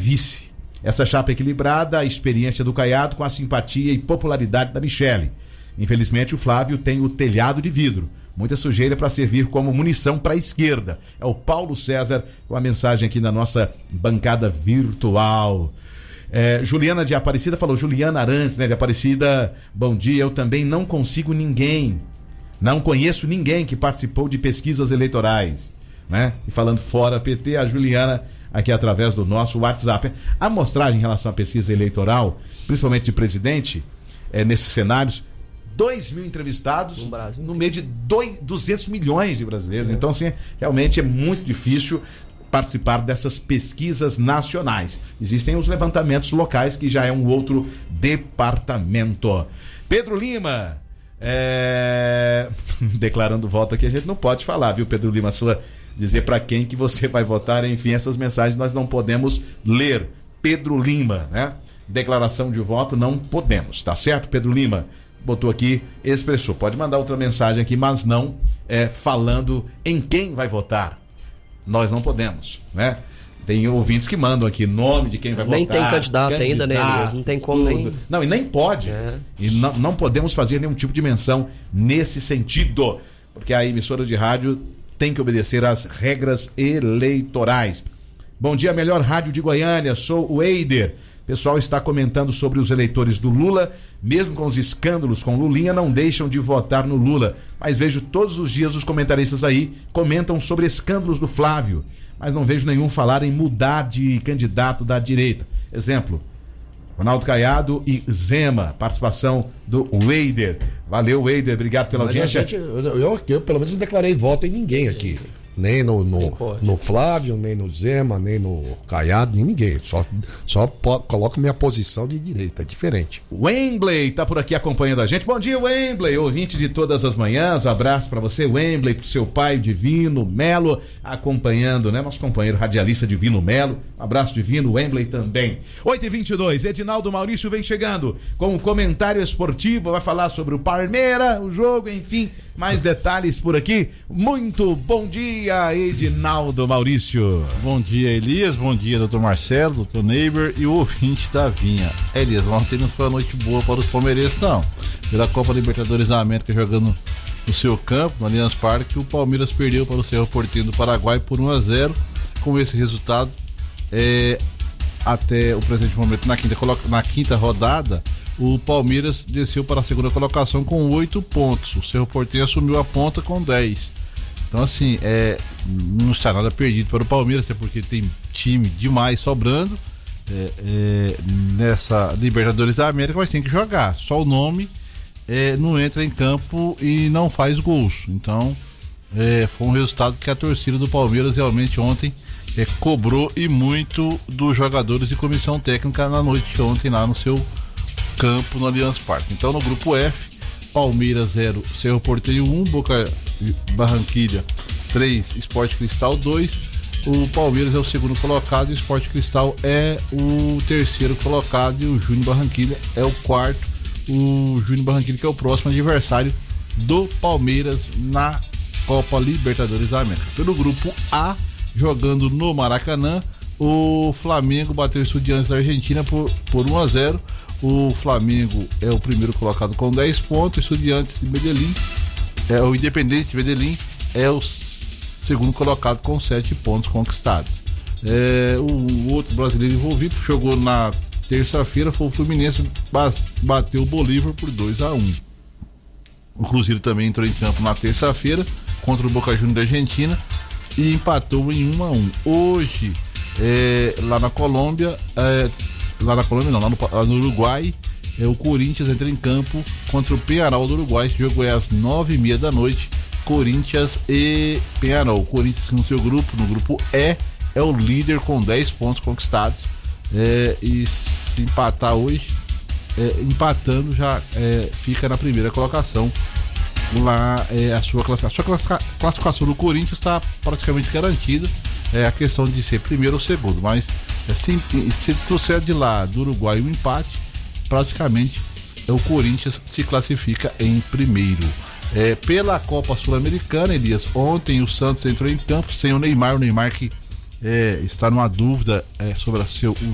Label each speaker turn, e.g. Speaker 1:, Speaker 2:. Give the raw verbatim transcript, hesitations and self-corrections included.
Speaker 1: vice. Essa chapa equilibrada, a experiência do Caiado com a simpatia e popularidade da Michele. Infelizmente o Flávio tem o telhado de vidro, muita sujeira para servir como munição para a esquerda. É o Paulo César com a mensagem aqui na nossa bancada virtual. É, Juliana de Aparecida falou, Juliana Arantes, né, de Aparecida, bom dia, eu também não consigo ninguém, não conheço ninguém que participou de pesquisas eleitorais, né? E falando fora P T, a Juliana aqui através do nosso WhatsApp. A amostragem em relação à pesquisa eleitoral, principalmente de presidente, é, nesses cenários, dois mil entrevistados no, no meio de dois, duzentos milhões de brasileiros. É. Então, assim, realmente é muito difícil participar dessas pesquisas nacionais. Existem os levantamentos locais, que já é um outro departamento. Pedro Lima, é... declarando voto aqui, a gente não pode falar, viu, Pedro Lima, sua... dizer para quem que você vai votar, enfim, essas mensagens nós não podemos ler. Pedro Lima, né? Declaração de voto não podemos, tá certo? Pedro Lima botou aqui, expressou. Pode mandar outra mensagem aqui, mas não é, falando em quem vai votar. Nós não podemos, né? Tem ouvintes que mandam aqui nome de quem vai
Speaker 2: nem
Speaker 1: votar.
Speaker 2: Nem tem candidato, candidato ainda, né, Elias? Não tem como tudo. nem...
Speaker 1: Não, e nem pode. É. E não, não podemos fazer nenhum tipo de menção nesse sentido, porque a emissora de rádio tem que obedecer às regras eleitorais. Bom dia, melhor rádio de Goiânia, sou o Eider. O pessoal está comentando sobre os eleitores do Lula, mesmo com os escândalos com Lulinha, não deixam de votar no Lula. Mas vejo todos os dias os comentaristas aí comentam sobre escândalos do Flávio, mas não vejo nenhum falar em mudar de candidato da direita. Exemplo, Ronaldo Caiado e Zema, participação do Weider. Valeu, Weider, obrigado pela
Speaker 3: Mas
Speaker 1: audiência.
Speaker 3: Gente, eu, eu, eu, pelo menos, não declarei voto em ninguém aqui. Nem no, no, no Flávio, nem no Zema, nem no Caiado, nem ninguém. Só, só po- coloco minha posição de direita, é diferente.
Speaker 1: Wembley tá por aqui acompanhando a gente. Bom dia, Wembley, ouvinte de todas as manhãs. Um abraço para você, Wembley, pro seu pai Divino Melo, acompanhando, né? Nosso companheiro radialista Divino Melo. Um abraço, Divino, Wembley também. oito e vinte e dois, Edinaldo Maurício vem chegando com um comentário esportivo, vai falar sobre o Palmeiras, o jogo, enfim, mais detalhes por aqui. Muito bom dia, Edinaldo Maurício.
Speaker 4: Bom dia, Elias, bom dia, doutor Marcelo, doutor Neiber e o ouvinte da Vinha. Elias, ontem não foi uma noite boa para os palmeirenses, não. Pela Copa Libertadores da América, jogando no seu campo, no Allianz Parque, o Palmeiras perdeu para o Cerro Porteño do Paraguai por um a zero. Com esse resultado, é, até o presente momento, na quinta, na quinta rodada, o Palmeiras desceu para a segunda colocação com oito pontos. O Cerro Porteño assumiu a ponta com dez. Então, assim, é, não está nada perdido para o Palmeiras, até porque tem time demais sobrando é, é, nessa Libertadores da América, mas tem que jogar. Só o nome é, não entra em campo e não faz gols. Então, é, foi um resultado que a torcida do Palmeiras realmente ontem é, cobrou e muito dos jogadores e comissão técnica na noite de ontem lá no seu campo no Allianz Parque. Então, no grupo F, Palmeiras zero, Cerro Porteño um, Boca Barranquilla três, Sport Cristal dois. O Palmeiras é o segundo colocado e o Sport Cristal é o terceiro colocado e o Júnior Barranquilla é o quarto. O Júnior Barranquilla que é o próximo adversário do Palmeiras na Copa Libertadores da América. Pelo grupo A, jogando no Maracanã, o Flamengo bateu o Estudiantes da Argentina por, por um a zero. O Flamengo é o primeiro colocado com dez pontos, o Estudiantes de Medellín, é, o Independente de Medellín é o segundo colocado com sete pontos conquistados. É, o, o outro brasileiro envolvido jogou na terça-feira, foi o Fluminense, bateu o Bolívar por dois a um. O Cruzeiro também entrou em campo na terça-feira contra o Boca Juniors da Argentina e empatou em um a um. Hoje, é, lá na Colômbia, é, lá na Colômbia não, lá no, lá no Uruguai, é, o Corinthians entra em campo contra o Peñarol do Uruguai. Esse jogo é às nove e meia da noite, Corinthians e Peñarol. O Corinthians no seu grupo, no grupo E, é o líder com dez pontos conquistados, é, e se empatar hoje, é, empatando já é, fica na primeira colocação. Lá é, a sua classificação, a sua classificação do Corinthians está praticamente garantida, é a questão de ser primeiro ou segundo, mas é, se, se trouxer de lá do Uruguai um empate, praticamente é, o Corinthians se classifica em primeiro. É, pela Copa Sul-Americana, Elias, ontem o Santos entrou em campo sem o Neymar, o Neymar que é, está numa dúvida é, sobre a seu,